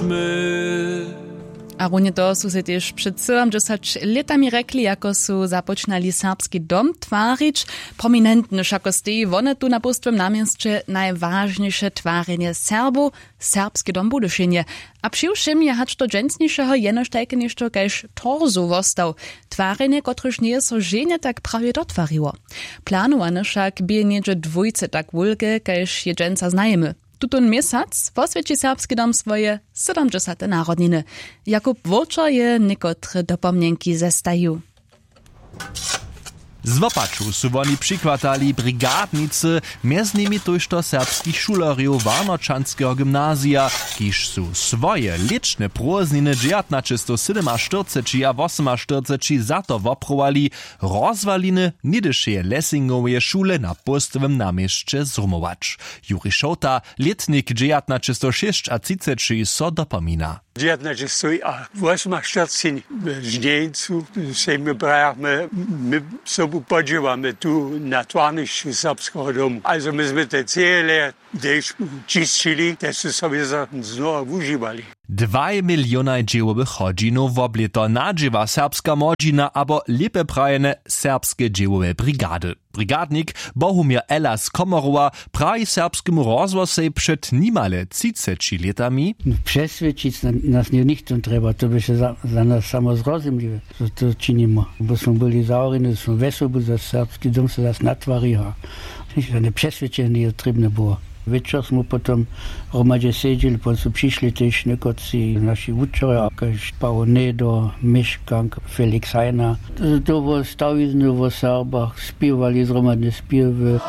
započmy. A runje to su se też przed 70 latami rekli, jako su započnali serbski dom twarić. Prominentny jako stej one tu na pustwym namieście najważniejsze twarzenie Serbów, serbski dom Budyšinje. A přiwšim je hacz do dżęsniejszego jenoż tajke ništo kajż torzu wostał. Twarzenie, kotryż nie so żenie tak prawie dotwariło. Planowane však by niedzie dwójce tak wulge, kajż je dżęca znajemy. Tutun miesiąc poswieci serbski dom swoje 70. narodniny. Jakub Wółczar je niekotre dopomnienki zestaju. Z Wopaczu su woni przykładali brigadnicy, między nimi tużto serbskich šulerjów Warnočanskiego gimnazja, kiż su swoje liczne próżniny 1947 a 48 za to woprowali rozwaliny nidyšeje Lessingowe szule na pustwym namieście zrumować. Juri Šota, letnik 1906 a 30 so dopomina. 19 a 48 w Żnieńcu się my braliśmy, my sobą podziewamy tu na twarniszczu serbskiego domu. Also myśmy te cele też czyścili, też sobie znowu używali. 2 miliona dziełowych chodzinów w oblito nadziewa serbska modzina, abo lepe prajene serbskie dziełowe brigady. Brigadnik Bohumir Elas Komorowa praji serbskiemu rozwosej przed nimale 30 latami. Przesvědčić nas nie nikt trzeba, to by się za nas samo zrozumliwe, co to czynimy. Bo są byli zaoreni, są wesoły za serbski dom, se nas natwariła. Żadne przesvědčenie trzeba było. Wieczór smo potom hromadě sedili, potom su přišli też nekoci naši učere, kaž Paolo Nedo, Miškank, Felix Heiner. To vo stavizne vo Serbach, spívali zromadne spěvy.